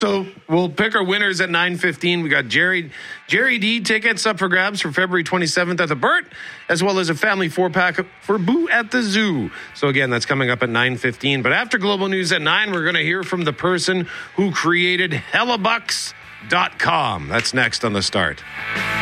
So we'll pick our winners at 9:15. We got Jerry D tickets up for grabs for February 27th at the Burt, as well as a family 4-pack for Boo at the Zoo. So again, that's coming up at 9:15. But after Global News at 9, we're going to hear from the person who created Hellabucks.com. That's next on The Start.